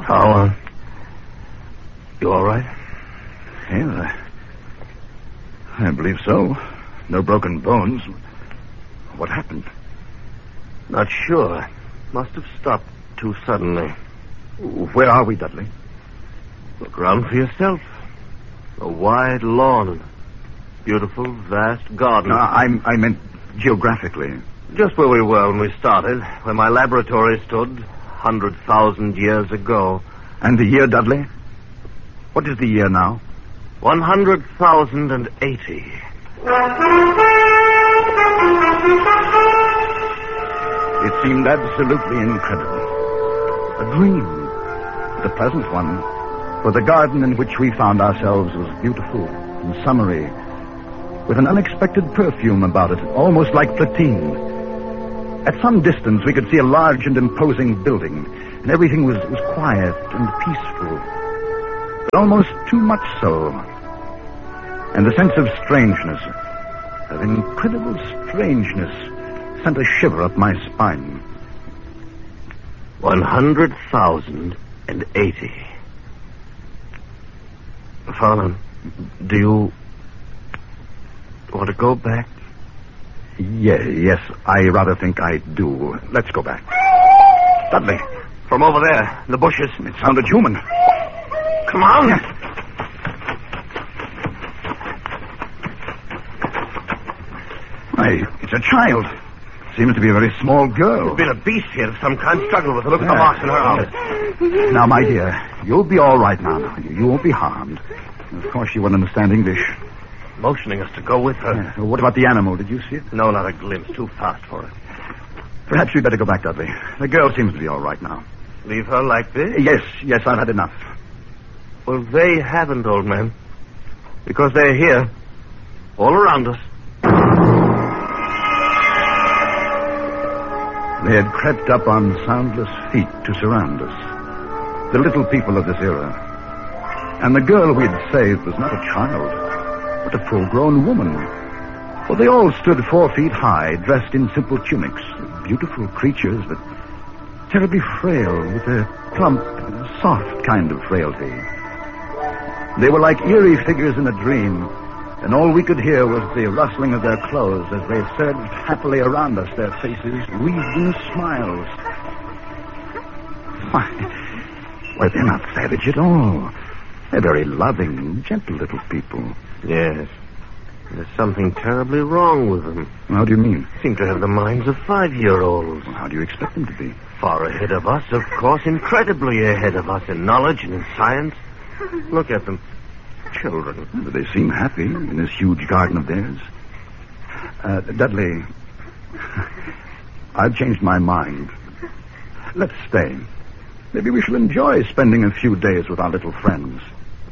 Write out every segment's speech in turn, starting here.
How, you all right? Yeah, I believe so. No broken bones. What happened? Not sure. Must have stopped too suddenly. Where are we, Dudley? Look around for yourself. A wide lawn. Beautiful, vast garden. No, I meant geographically. Just where we were when we started, where my laboratory stood 100,000 years ago. And the year, Dudley? What is the year now? 100,080. It seemed absolutely incredible. A dream. But a pleasant one. For the garden in which we found ourselves was beautiful and summery, with an unexpected perfume about it, almost like platine. At some distance, we could see a large and imposing building, and everything was quiet and peaceful. But almost too much so. And the sense of strangeness, of incredible strangeness, sent a shiver up my spine. 100,080. Farnham, do you want to go back? Yes, I rather think I do. Let's go back. Dudley. From over there, in the bushes. It sounded human. Come on. Why, it's a child. Seems to be a very small girl. There's been a beast here of some kind. Struggle with her. Look at the marks in her arms. Now, my dear, you'll be all right now. You won't be harmed. Of course, you won't understand English. Motioning us to go with her. Yeah. What about the animal? Did you see it? No, not a glimpse. Too fast for it. Perhaps we'd better go back, Dudley. The girl seems to be all right now. Leave her like this? Yes, I've had enough. Well, they haven't, old man. Because they're here. All around us. They had crept up on soundless feet to surround us. The little people of this era. And the girl we'd saved was not a child, but a full-grown woman. For they all stood 4 feet high, dressed in simple tunics. Beautiful creatures, but terribly frail, with a plump, soft kind of frailty. They were like eerie figures in a dream, and all we could hear was the rustling of their clothes as they surged happily around us, their faces wreathed in smiles. Why, they're not savage at all. They're very loving, gentle little people. Yes. There's something terribly wrong with them. How do you mean? Seem to have the minds of 5-year-olds. Well, how do you expect them to be? Far ahead of us, of course. Incredibly ahead of us in knowledge and in science. Look at them. Children. But they seem happy in this huge garden of theirs. Dudley, I've changed my mind. Let's stay. Maybe we shall enjoy spending a few days with our little friends.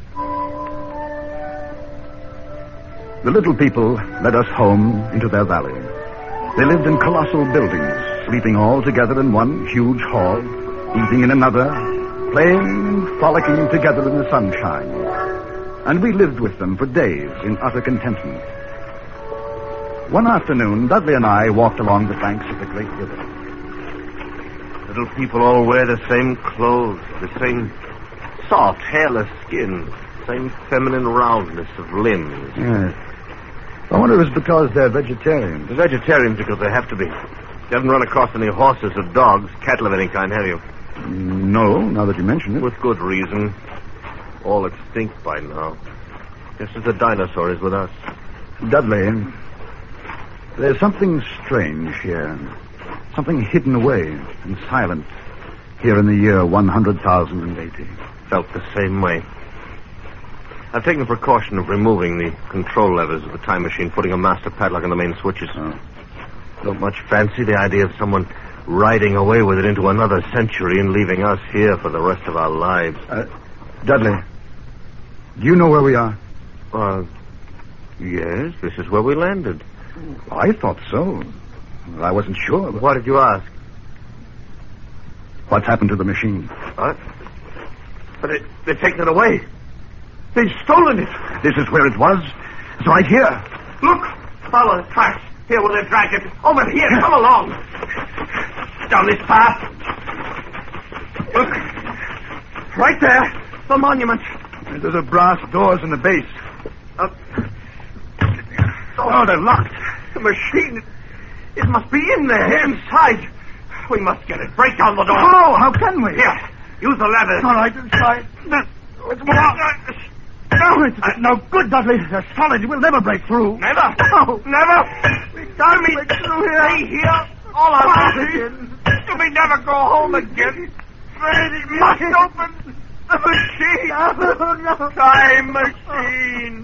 The little people led us home into their valley. They lived in colossal buildings, sleeping all together in one huge hall, eating in another, playing and frolicking together in the sunshine. And we lived with them for days in utter contentment. One afternoon, Dudley and I walked along the banks of the great river. Little people all wear the same clothes, the same soft, hairless skin, same feminine roundness of limbs. Yes. I wonder if it's because they're vegetarians. They're vegetarians because they have to be. You haven't run across any horses or dogs, cattle of any kind, have you? No, now that you mention it. With good reason. All extinct by now. Just as the dinosaur is with us. Dudley, there's something strange here. Something hidden away and silent here in the year 100,080. Felt the same way. I've taken the precaution of removing the control levers of the time machine, putting a master padlock on the main switches. Oh. Don't much fancy the idea of someone riding away with it into another century and leaving us here for the rest of our lives. Dudley, do you know where we are? Yes, this is where we landed. I thought so. I wasn't sure. Why did you ask? What's happened to the machine? What? But they've taken it away. They've stolen it. This is where it was. It's right here. Look, follow the tracks. Here where they dragged it. Over here, come along. Down this path. Look. Right there. The monument. And there's a brass doors in the base. Oh, they're locked. The machine. It must be in there, inside. We must get it. Break down the door. Oh, how can we? Here, use the lever. All right, let's try it. It's no, it's no good, Dudley. They're solid. We'll never break through. Never. No. Never. We can't break through here. Stay here. All our lives. So we never go home again. Must open the machine. No, no. Time machine.